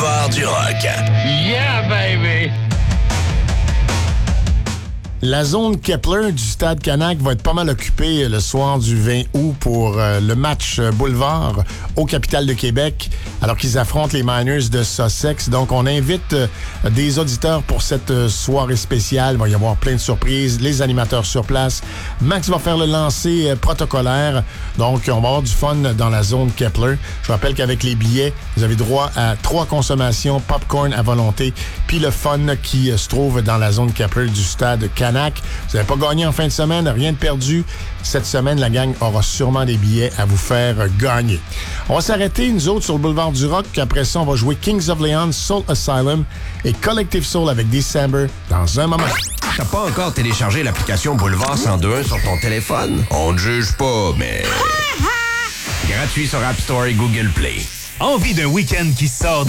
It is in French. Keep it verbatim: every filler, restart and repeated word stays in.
Boulevard du Rock. Yeah, baby! La zone Kepler du Stade Canac va être pas mal occupée le soir du vingt août pour euh, le match Boulevard au Capitale de Québec, alors qu'ils affrontent les Miners de Sussex. Donc, on invite euh, des auditeurs pour cette euh, soirée spéciale. Il va y avoir plein de surprises, les animateurs sur place. Max va faire le lancer euh, protocolaire. Donc, on va avoir du fun dans la zone Kepler. Je vous rappelle qu'avec les billets, vous avez droit à trois consommations, popcorn à volonté, puis le fun qui euh, se trouve dans la zone Kepler du Stade Canac. Vous n'avez pas gagné en fin de semaine, rien de perdu. Cette semaine, la gang aura sûrement des billets à vous faire gagner. On va s'arrêter, nous autres, sur le boulevard du Rock. Après ça, on va jouer Kings of Leon, Soul Asylum et Collective Soul avec December dans un moment. T'as pas encore téléchargé l'application Boulevard cent deux point un sur ton téléphone? On ne juge pas, mais... gratuit sur App Store et Google Play. Envie d'un week-end qui sort de